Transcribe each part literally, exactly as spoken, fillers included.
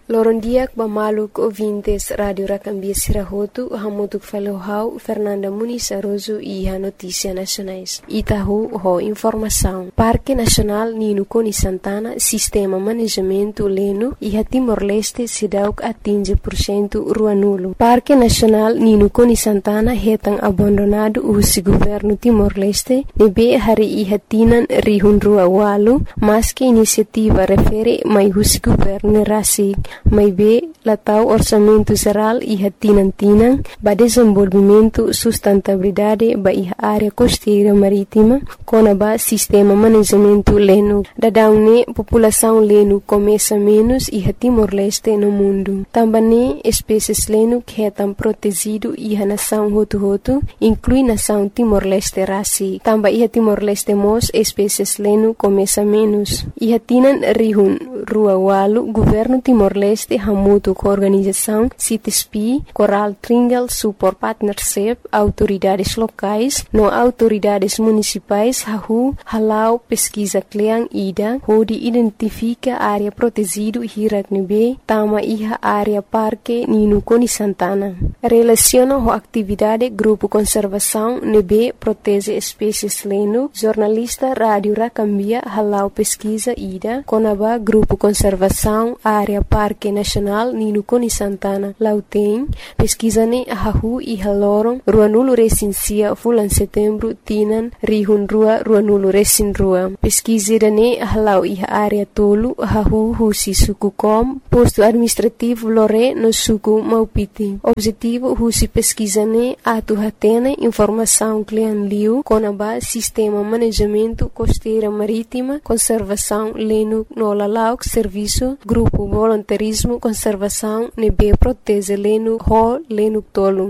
Lorondiak bamaluk ouvintes Radio Racambia Sirahotu, hamutuk falohau Fernanda Muniz Aroso e a Notícia Nacionais. Itahu ho informação. Parque Nacional Nino Coni Santana, Sistema Manejamento Leno e a Timor-Leste Sidauk atinge por cento rua nulo. Parque Nacional Nino Coni Santana retang abandonado o governo Timor-Leste, nebe hari e hatinan rihun rua walu, mas que iniciativa refere mai o governo rasig. Mai be latau orçamento geral e hatinan-tinan ba desenvolvimento sustentabilidade ba iha área costeira marítima com ba sistema manejamento leno. Dadaune população leno começa menos e Timor-Leste no mundo. Também espécies leno que estão protegido e a nação hotu-hotu inclui nação Timor-Leste rasi. Também iha Timor-Leste mos espécies leno começa menos. Iha tinan rihun rua walu governo Timor-Leste hamutu com organização C I T S P, Coral Triangle Support Partnership, autoridades locais, no autoridades municipais, hahu, halau pesquisa kleang ida, hodi identifica área protegido hirak nebe, tama iha área parque Nino Coni Santana. Relaciona ho atividade grupo conservação nebe protege espécies leno, jornalista Rádio Racambia halau pesquisa ida, conaba grupo conservação área parque Nacional Nino Coni Santana Lauteng pesquisane ahahu e haloron rua nulo recensia fulan setembro tinan rihun rua rua nulo recin rua pesquisirane ahalau iha área tolu ahahu husi suku kom posto administrativo lore no suku Maupiti. Objetivo husi pesquisane atu hatene informação klian liu konaba sistema manejamento costeira marítima conservação leno no lalauk serviço grupo voluntarismo conservação nebe protege leno ho leno tolu.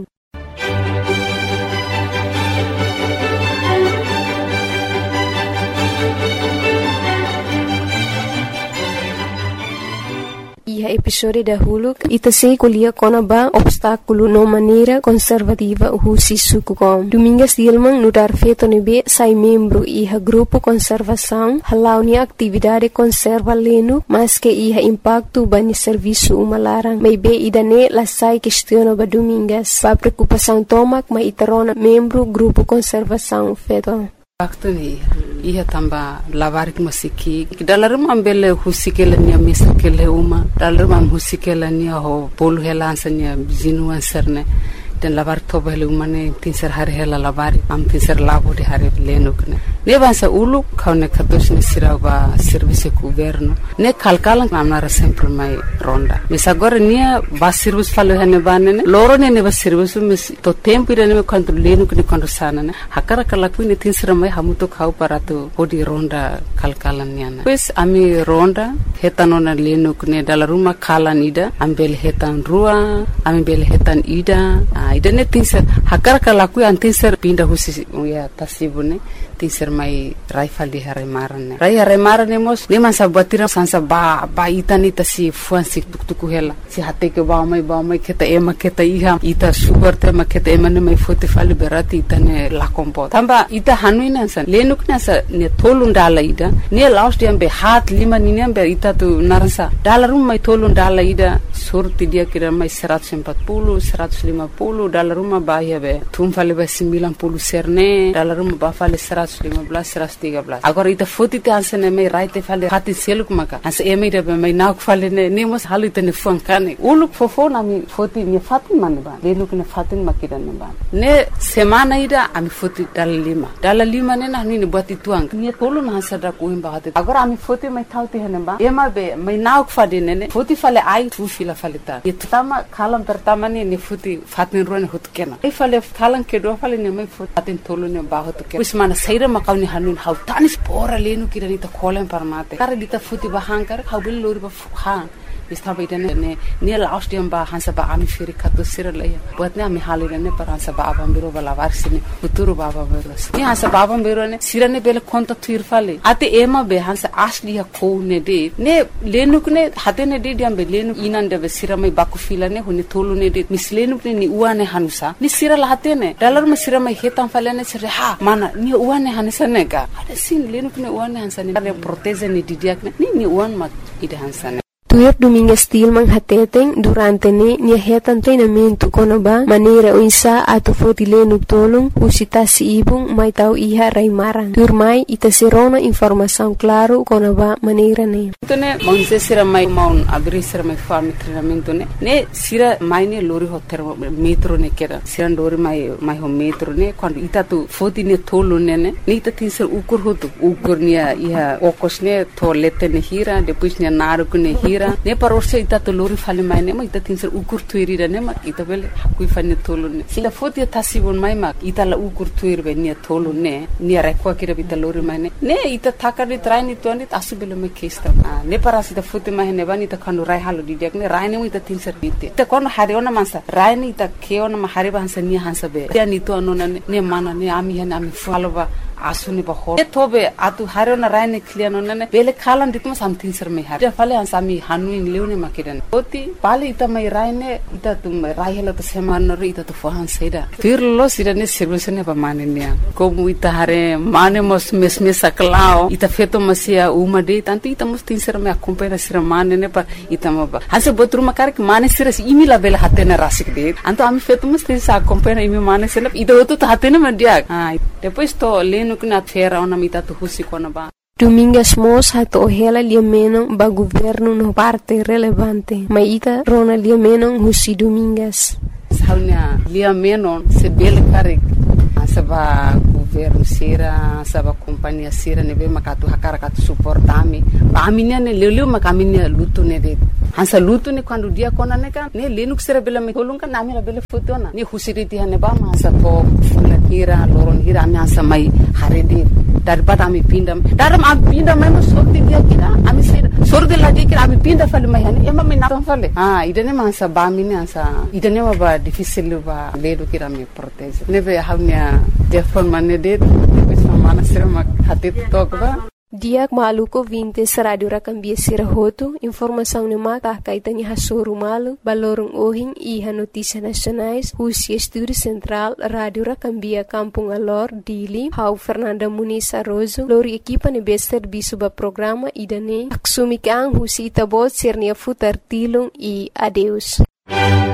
Iha episode dahulu ita sei kuliah konaba obstáculo no maneira conservativa husi suku kom. Domingas dilmang nudar feto nebe sai membro iha grupo conservação halau ni atividade conserva leno mas que iha impacto bani serviço umalarang. Mai be idane la sai questiona ba domingas. Ba preocupação tomak ma itarona membro grupo conservação feto. Waktu ni ia tamba lavarik masiki dalam ambele husikela nia misakele uma dalam husikela nia ho polu helansanya bizinuan serne dan lavar toba hele umane tinser hari hela lavari am tinser lavo de hari lenukne ne vansa ulu kaune katos ne sirava service governo ne kalkalan amnara sempre mai ronda mesa agora nia va service falo hene banene loro ne ne va service mes to tempo ire ne quanto lenukne quando sana ne hakara kala kuine tinser mai hamuto khau parato odi ronda kalkalan niana pues ami ronda hetanona lenukne dala ruma kalan ida ambel hetan rua ambel hetan ida ida ne tinser hakara kala ku antinser pinda husi ya tasibune tinser mai raifal di hari marane rai hari marane mos lima sabatira sansa ba ba itani tasi fuansi tuktuku hela si hate ke ba mai ba mai keta ema keta iha ita sugar te ma keta ema ne mai fote fali berati itane la kompo tamba ita hanuina san lenukna sa ne tolun dala ida ne last dia be hat lima ni ne be ita tu narasa dala rum mai tolun dala ida surti dia kira mai seratus empat puluh seratus lima puluh dala rumah bahia be tum fali be sembilan puluh serne dala rumah ba fali seratus lima belas seratus tiga belas agora ita foto te ansene mai raite fale hati seluk maka as eme ida be mai nauk fale ne nemos halu te ne fuankane uluk fofo na mi foto ni fatin man ba lenuk ne fatin makida ne ba ne semana ida ami foto dal lima dal lima ne na ni buat ituang ni tolu na sada ko imba hate agora ami foto mai thauti hene ba ema be mai nauk fade ne ne foto fale ai tu fila fale ta itama kalam pertama ni ni foto fatin rone hot kena ai fale kalan ke do fale ne mai foto fatin tolu ne ba hot kena usmana saira makawni hanun hau tanis pora lenu kira ni ta kolen parmate kare dita futi bahangkar hau bil lori ba ha Mistava idane ne ne last dia ba hansa ba ami firi kato sira laya buat ne ami halira ne par hansa ba abam biro bala varsini uturu baba beros ni hansa ba abam biro ne sira ne bele konta tuir fale ate ema be hansa asli ha ko ne de ne lenuk ne hate ne de diam be lenuk inan de be sira mai baku fila ne hone tolu ne de mislenuk ne ni uane hanusa ni sira la hate ne dalar ma sira mai hetam fale ne sira ha mana ni uane hansa ne ga ada sin lenuk ne uane hansa ne proteze ne didiak ne ni ni uan ma ide hansa ne Tuir Domingas Tilman hateteng durante ne nia hetan treinamento konaba maneira o insa ato fotile nugtolong usita si ibung mai tau iha raimarang. Tuir mai ita serona informação claro konaba maneira ne. Tone mangse sira mai maun abri sira mai farm treinamento ne ne sira mai ne lori hotel metro ne kera sira lori mai mai ho metro ne quando ita tu foti ne tolo ne ne ne ita tin sir ukur hotu ukur nia iha okos ne toilette ne hira depois ne naru ne hira ne parorse ita to lori fale mai ne ma ita tin sir ukur tuiri ne ma ita bele hakui fane tolo ne sila foti tasibon mai ma ita la ukur tuiri be ne tolo ne nia rekwa kira bita lori mai ne ne ita takari traini to ne asubele me kesta ne parasi ita foti mai ne bani ita kanu rai halu diak ne rai ne ita tin sir bite ita kono hari ona mansa rai ne ita keona ma hari bansa ni hansa be ya ni to anona ne mana ne ami han ami faloba asuni ba ho tobe atu harona raine kliano nane bele khalan ditma something sir me har fale ansami hanuin leune makidan oti pale ita mai raine ita tum raihela to seman ri ita to fohan seida firlo sirane solution ba manenia komu ita hare mane mos mes mes saklao ita feto masia uma de tanti ita mos tin sir me acompanha sir mane ne pa ita ma ba hanse botru makar ke mane sir imila bele hatena rasik de anto ami feto mos tin sa acompanha imi mane sir ita oto hatena ma dia ha depois to nukna fera ona mita tu husi kona ba Domingas mos hato ohela liameno ba governo no parte relevante maita rona liameno husi Domingas saunya liameno se bele karik saba governo sira saba companhia sira nebe makatu hakara katu suportami ba aminia ne leleu makaminia lutu ne de hansa lutu ne quando dia kona ne kan ne lenuk sira bela me kolunga nami la bela fotona ne husiriti hane ba ma sa to fulla hira loron hira ami hansa mai harede daripada ami pindam daram ami pindam mai sorti dia kira ami sira sorti la dia kira ami pinda fale mai hani ema me na fale ah idene ma sa ba mini hansa idene ma ba difficile ba ledo kira me protege nebe havnya telefon mane de depois mana sira mak hati tokba Diak maluko vintes radio rakambia sirahotu informação ne mata kaitani hasoru malu balorong ohing iha notícia nacionais husi estúdio central radio rakambia kampung alor dili hau Fernanda Muniz Arrozo lori equipa ne bester bisuba programa idane aksumi kang husi tabot sernia futar tilung e adeus